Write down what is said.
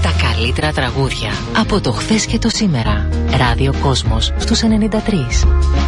Τα καλύτερα τραγούδια από το χθες και το σήμερα. Ράδιο Κόσμος στους 93.